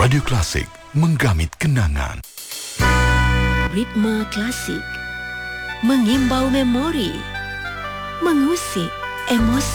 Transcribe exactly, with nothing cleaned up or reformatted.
Radio Klasik, menggamit kenangan. Ritma klasik, mengimbau memori, mengusik emosi.